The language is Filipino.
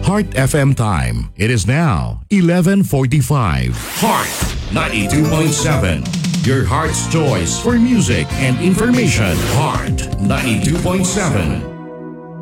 Heart FM time. It is now 11:45. Heart 92.7. Your heart's choice for music and information. Heart 92.7.